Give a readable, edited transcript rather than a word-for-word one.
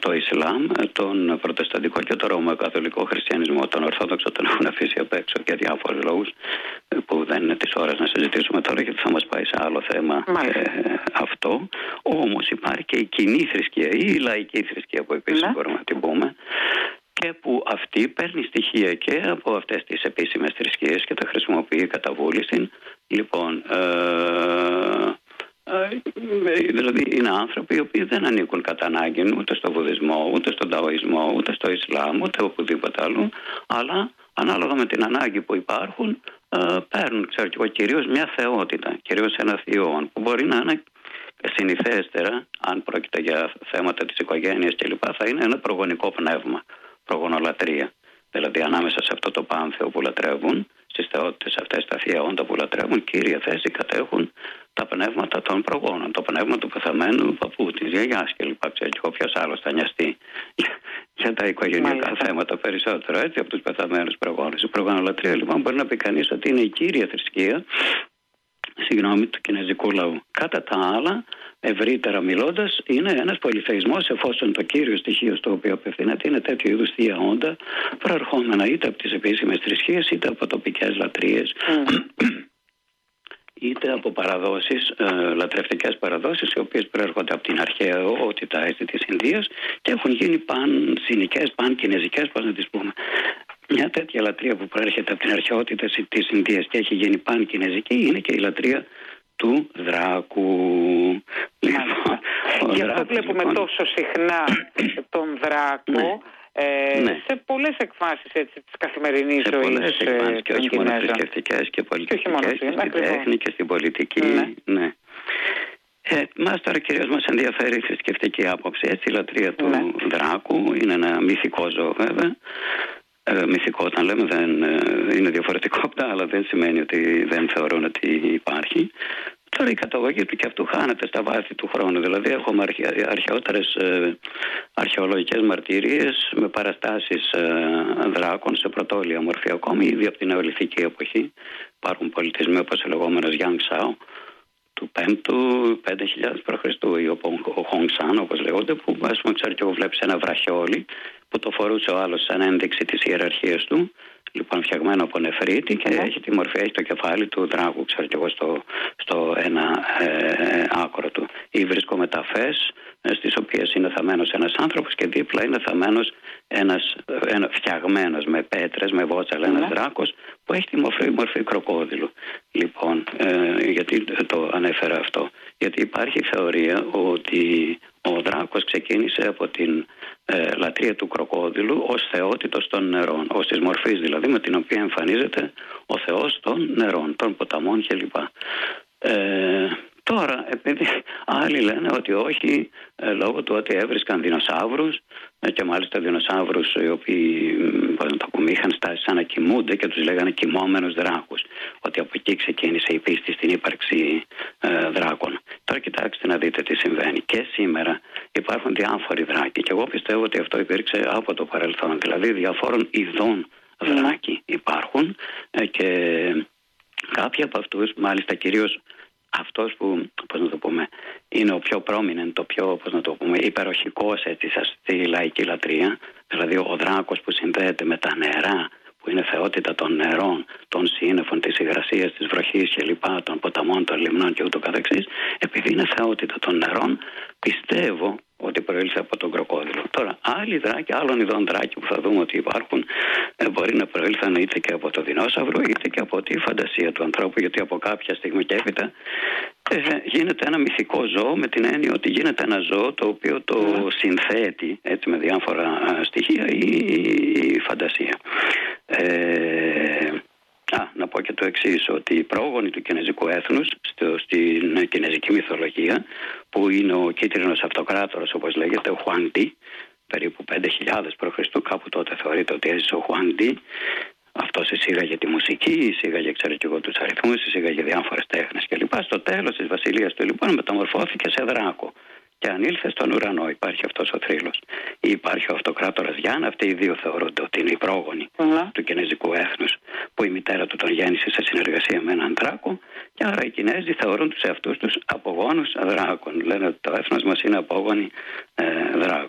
στο Ισλάμ, τον προτεσταντικό και τον ρωμαιοκαθολικό χριστιανισμό. Τον Ορθόδοξο τον έχουν αφήσει απ' έξω για διάφορους λόγους που δεν είναι της ώρας να συζητήσουμε τώρα, γιατί θα μας πάει σε άλλο θέμα αυτό. Όμως υπάρχει και η κοινή θρησκεία ή η λαϊκή θρησκεία, που επίσης μπορούμε να την πούμε, και που αυτή παίρνει στοιχεία και από αυτές τις επίσημες θρησκείες και τα χρησιμοποιεί κατά βούληση. Λοιπόν, δηλαδή είναι άνθρωποι οι οποίοι δεν ανήκουν κατά ανάγκη ούτε στο Βουδισμό, ούτε στον Ταοισμό, ούτε στο Ισλάμ, ούτε οπουδήποτε άλλο, αλλά ανάλογα με την ανάγκη που υπάρχουν παίρνουν, ξέρω και εγώ, κυρίως μια θεότητα, κυρίως ένα θειόν, που μπορεί να είναι συνηθέστερα, αν πρόκειται για θέματα της οικογένειας κλπ., θα είναι ένα προγονικό πνεύμα, προγονολατρία. Δηλαδή ανάμεσα σε αυτό το πάνθεο που λατρεύουν, στις θεότητες αυτές, τα θεία όντα που λατρεύουν, κύρια θέση κατέχουν τα πνεύματα των προγόνων. Το πνεύμα του πεθαμένου παππού, της γιαγιάς κλπ. Ξέρω και ποιος άλλος θα νοιαστεί για τα οικογενειακά θέματα περισσότερο, έτσι, από τους πεθαμένους προγόνους. Η προγονολατρία λοιπόν μπορεί να πει κανείς ότι είναι η κύρια θρησκεία, του κινέζικου λαού. Κατά τα άλλα, ευρύτερα μιλώντας, είναι ένας πολυθεϊσμός, εφόσον το κύριο στοιχείο στο οποίο απευθύνεται είναι τέτοιου είδους θεία όντα, προερχόμενα είτε από τις επίσημες θρησκείες, είτε από τοπικές λατρείες, είτε από παραδόσεις, λατρευτικές παραδόσεις, οι οποίες προέρχονται από την αρχαιότητα της Ινδίας και έχουν γίνει παν-σινικές, παν-κινέζικες, πώς να τις πούμε. Μια τέτοια λατρεία που προέρχεται από την αρχαιότητα της Ινδίας και έχει γίνει παν-κινέζικη είναι και η λατρεία του Δράκου. Γι' αυτό βλέπουμε τόσο συχνά τον Δράκο σε πολλές εκφάσεις της καθημερινής ζωής. Σε πολλές εκφάσεις και όχι μόνο θρησκευτικές και πολιτικές, και στην τέχνη και στην πολιτική. Μας τώρα κυρίως μας ενδιαφέρει η θρησκευτική άποψη. Έτσι, η λατρεία του Δράκου είναι ένα μυθικό ζώο, βέβαια. Μυθικό, όταν λέμε, δεν είναι διαφορετικό από τα άλλα, δεν σημαίνει ότι δεν θεωρούν ότι υπάρχει. Τώρα η καταγωγή του και αυτού χάνεται στα βάθη του χρόνου. Δηλαδή έχουμε αρχαιότερες αρχαιολογικές μαρτυρίες με παραστάσεις δράκων σε πρωτόλια μορφή ακόμη, ήδη από την νεολιθική εποχή. Υπάρχουν πολιτισμοί όπως ο λεγόμενος Γιάνγκ Σάο του 5ου, 5.000 π.Χ. ή ο Χονγκ Σαν, όπως λέγονται, που ας πούμε, ξέρω και εγώ, βλέπεις ένα βραχιόλι που το φορούσε ο άλλος σαν ένδειξη της ιεραρχίας του, λοιπόν φτιαγμένο από νεφρίτη, και έχει τη μορφή, έχει το κεφάλι του δράκου, ξέρω και εγώ, στο ένα άκρο του. Ή βρίσκω μεταφές στις οποίες είναι θαμμένος ένας άνθρωπος και δίπλα είναι θαμμένος ένας φτιαγμένος με πέτρες, με βότσαλα, ένας δράκος που έχει τη μορφή κροκόδιλου. Λοιπόν, γιατί το ανέφερα αυτό? Γιατί υπάρχει θεωρία ότι ο Δράκος ξεκίνησε από την λατρεία του κροκόδιλου ως θεότητος των νερών, ως της μορφής δηλαδή με την οποία εμφανίζεται ο θεός των νερών, των ποταμών κλπ. Τώρα, επειδή άλλοι λένε ότι όχι, λόγω του ότι έβρισκαν δεινοσαύρους, και μάλιστα δεινοσαύρους οι οποίοι, πώς να το πούμε, είχαν στάσει σαν να κοιμούνται και τους λέγανε κοιμόμενους δράκους, ότι από εκεί ξεκίνησε η πίστη στην ύπαρξη δράκων. Τώρα κοιτάξτε να δείτε τι συμβαίνει. Και σήμερα υπάρχουν διάφοροι δράκοι και εγώ πιστεύω ότι αυτό υπήρξε από το παρελθόν. Δηλαδή διαφόρων ειδών δράκοι υπάρχουν και κάποιοι από αυτούς, μάλιστα κυρίως αυτός που, πώς να το πούμε, είναι ο πιο prominent, το πιο, πώς να το πούμε, υπεροχικός έτσι στη λαϊκή λατρεία, δηλαδή ο δράκος που συνδέεται με τα νερά, που είναι θεότητα των νερών, των σύννεφων, της υγρασίας, της βροχής κλπ., των ποταμών, των λιμνών και ούτω καθεξής, επειδή είναι θεότητα των νερών, πιστεύω ότι προήλθε από τον κροκόδιλο. Τώρα, άλλοι δράκοι, άλλων ειδών δράκοι που θα δούμε ότι υπάρχουν, μπορεί να προήλθαν είτε και από το δεινόσαυρο, είτε και από τη φαντασία του ανθρώπου, γιατί από κάποια στιγμή και έπειτα γίνεται ένα μυθικό ζώο, με την έννοια ότι γίνεται ένα ζώο το οποίο το συνθέτει έτσι, με διάφορα στοιχεία η φαντασία. Να πω και το εξής, ότι οι πρόγονοι του κινέζικου έθνους στην κινέζικη μυθολογία, που είναι ο κίτρινος αυτοκράτορας όπως λέγεται, ο Χουάντι, περίπου 5.000 π.Χ., κάπου τότε θεωρείται ότι έζησε ο Χουάντι. Αυτός εισήγαγε τη μουσική, εισήγαγε, ξέρω και εγώ, τους αριθμούς, εισήγαγε διάφορες τέχνες κλπ. Στο τέλος της βασιλείας του λοιπόν μεταμορφώθηκε σε δράκο και ανήλθε στον ουρανό. Υπάρχει αυτός ο θρύλος. Ή υπάρχει ο αυτοκράτορας Γιάν. Αυτοί οι δύο θεωρούνται ότι είναι οι πρόγονοι του κινέζικου έθνους, που η μητέρα του τον γέννησε σε συνεργασία με έναν δράκο, και άρα οι Κινέζοι θεωρούν τους εαυτούς τους απογόνους δράκων. Λένε ότι το έθνος μας είναι απόγονοι